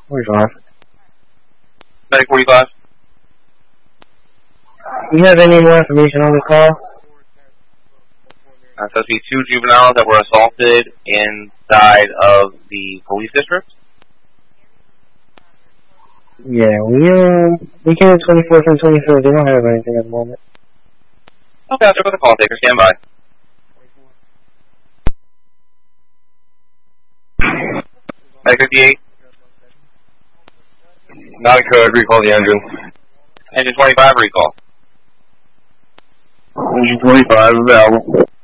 45. Medic 45. Do you have any more information on the call? Supposed to be 2 juveniles that were assaulted inside of the police district. Yeah, we can 24th and 23rd. They don't have anything at the moment. Okay, I'll check with the call taker. Stand by. Medic 58. Not a code, recall the engine. Engine 25, recall. Engine 25, available.